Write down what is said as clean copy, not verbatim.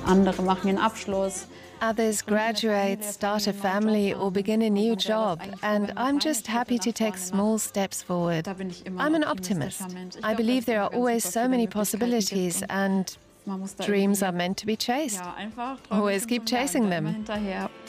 Andere machen ihren Abschluss. Others graduate, start a family, or begin a new job, and I'm just happy to take small steps forward. I'm an optimist. I believe there are always so many possibilities, and dreams are meant to be chased. Always keep chasing them.